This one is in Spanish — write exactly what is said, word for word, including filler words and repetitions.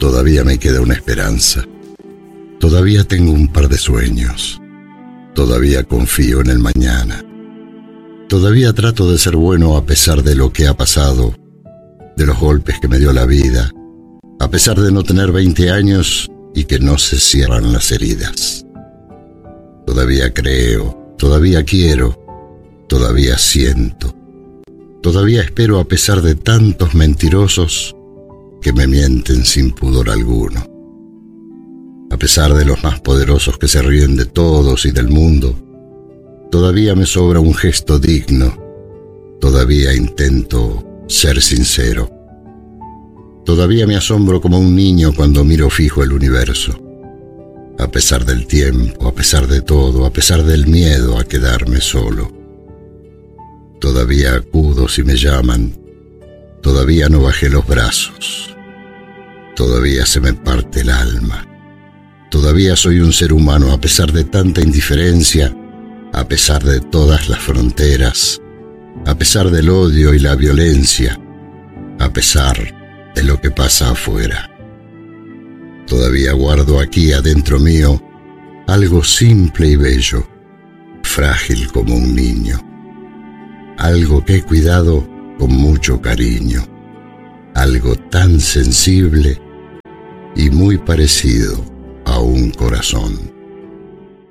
todavía me queda una esperanza. Todavía tengo un par de sueños. Todavía confío en el mañana. Todavía trato de ser bueno a pesar de lo que ha pasado, de los golpes que me dio la vida, a pesar de no tener veinte años y que no se cierran las heridas. Todavía creo, todavía quiero, todavía siento, todavía espero a pesar de tantos mentirosos que me mienten sin pudor alguno. A pesar de los más poderosos que se ríen de todos y del mundo, todavía me sobra un gesto digno, todavía intento ser sincero. Todavía me asombro como un niño cuando miro fijo el universo. A pesar del tiempo, a pesar de todo, a pesar del miedo a quedarme solo. Todavía acudo si me llaman, todavía no bajé los brazos. Todavía se me parte el alma. Todavía soy un ser humano a pesar de tanta indiferencia, a pesar de todas las fronteras, a pesar del odio y la violencia, a pesar de lo que pasa afuera. Todavía guardo aquí adentro mío algo simple y bello, frágil como un niño, algo que he cuidado con mucho cariño, algo tan sensible y muy parecido a un corazón.